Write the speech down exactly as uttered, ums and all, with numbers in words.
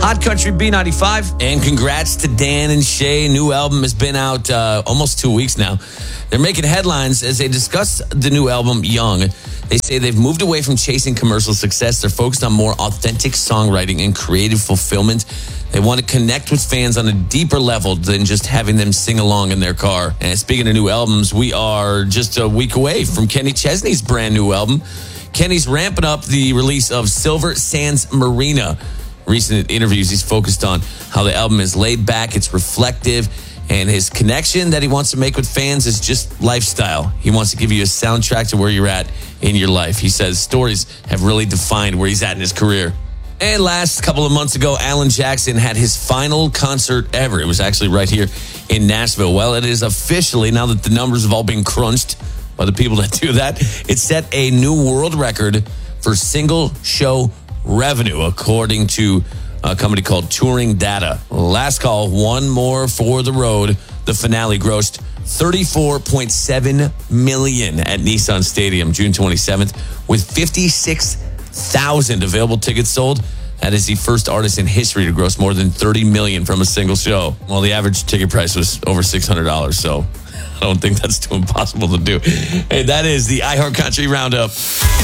Hot Country B ninety-five. And congrats to Dan and Shay. New album has been out uh, almost two weeks now. They're making headlines as they discuss the new album, Young. They say they've moved away from chasing commercial success. They're focused on more authentic songwriting and creative fulfillment. They want to connect with fans on a deeper level than just having them sing along in their car. And speaking of new albums, we are just a week away from Kenny Chesney's brand new album. Kenny's ramping up the release of Silver Sands Marina. Recent interviews, he's focused on how the album is laid back, it's reflective, and his connection that he wants to make with fans is just lifestyle. He wants to give you a soundtrack to where you're at in your life. He says stories have really defined where he's at in his career. And last couple of months ago, Alan Jackson had his final concert ever. It was actually right here in Nashville. Well, it is officially, now that the numbers have all been crunched by the people that do that, it set a new world record for single show revenue, according to a company called Touring Data. Last Call, one more for the road. The finale grossed thirty-four point seven million dollars at Nissan Stadium, June twenty-seventh, with fifty-six thousand available tickets sold. That is the first artist in history to gross more than thirty million dollars from a single show. Well, the average ticket price was over six hundred dollars, so I don't think that's too impossible to do. Hey, that is the iHeart Country Roundup.